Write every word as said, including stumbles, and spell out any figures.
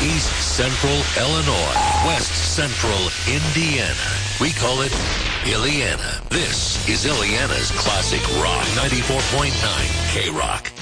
East Central Illinois, West Central Indiana. We call it Illiana. This is Illiana's Classic Rock ninety-four point nine K-Rock.